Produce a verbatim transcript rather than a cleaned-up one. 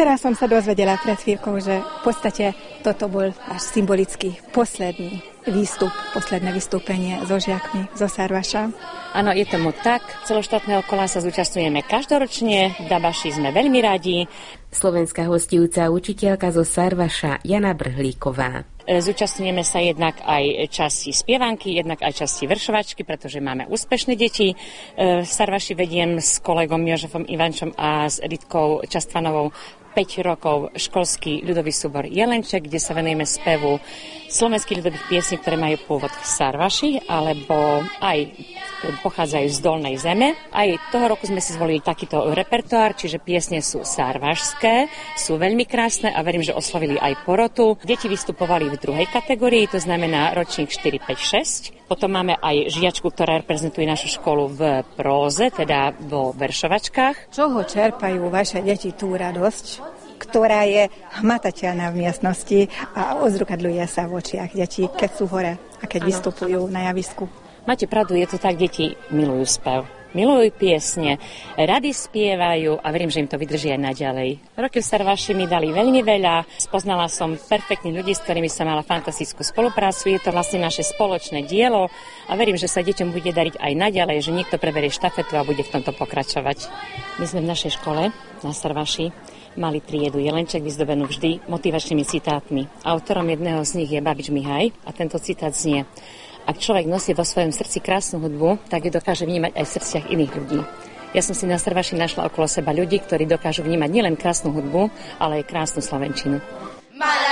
Teraz som sa dozvedela pred chvíľkou, že v podstate toto bol až symbolický posledný výstup, posledné vystúpenie so žiakmi zo Sarvaša. Áno, je tomu tak. Celoštátneho kola sa zúčastňujeme každoročne. V Dabaši sme veľmi radi. Slovenská hostujúca učiteľka zo Sarvaša Jana Brhlíková. Zúčastňujeme sa jednak aj časti spievanky, jednak aj časti vršovačky, pretože máme úspešné deti. V Sarvaši vediem s kolegom Jožefom Ivančom a s Editkou Častvanovou päť rokov školský ľudový súbor Jelenček, kde sa venujeme spevu slovenských ľudových piesní, ktoré majú pôvod v Sarvaši, alebo aj pochádzajú z Dolnej Zeme. Aj toho roku sme si zvolili takýto repertoár, čiže piesne sú sarvašské, sú veľmi krásne a verím, že oslovili aj porotu. Deti vystupovali v druhej kategórii, to znamená ročník štyri, päť, šesť. Potom máme aj žiačku, ktorá reprezentuje našu školu v próze, teda vo veršovačkách. Čoho čerpajú vaše deti tú radosť, ktorá je hmatateľná v miestnosti a odzrkadľuje sa v očiach detí, keď sú hore a keď ano, vystupujú ano. na javisku? Máte pravdu, je to tak, deti milujú spev. Milujú piesne, rady spievajú a verím, že im to vydrží aj naďalej. Roky v Sarvaši mi dali veľmi veľa. Spoznala som perfektných ľudí, s ktorými som mala fantastickú spoluprácu. Je to vlastne naše spoločné dielo a verím, že sa deťom bude dariť aj naďalej, že niekto preberie štafetu a bude v tomto pokračovať. My sme v našej škole na Sarvaši mali triedu Jelenček vyzdobenú vždy motivačnými citátmi. Autorom jedného z nich je Babič Mihaj a tento citát znie: ak človek nosí vo svojom srdci krásnu hudbu, tak ju dokáže vnímať aj v srdciach iných ľudí. Ja som si na Sarvaši našla okolo seba ľudí, ktorí dokážu vnímať nielen krásnu hudbu, ale aj krásnu slovenčinu.